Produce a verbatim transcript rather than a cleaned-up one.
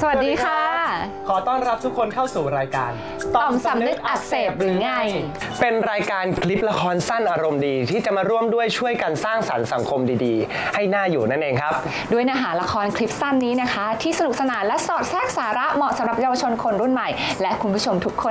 สวัสดีค่ะขอต้อนรับทุกคนเข้าสู่รายการต่อมสำนึกอักเสบหรือไงเป็นรายการคลิปละครสั้นอารมณ์ดีที่จะมาร่วมด้วยช่วยกันสร้างสรรค์สังคมดีๆให้น่าอยู่นั่นเองครับด้วยเนื้อหาละครคลิปสั้นนี้นะคะที่สนุกสนานและสอดแทรกสาระเหมาะสำหรับเยาวชนคนรุ่นใหม่และคุณผู้ชมทุกคน